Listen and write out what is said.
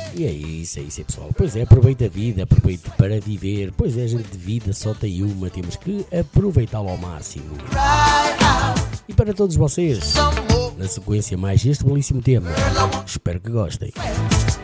E é isso pessoal. Pois é, aproveita a vida, aproveita para viver. Pois é, gente, de vida só tem uma, temos que aproveitá-la ao máximo. E para todos vocês, na sequência mais este belíssimo tema, espero que gostem.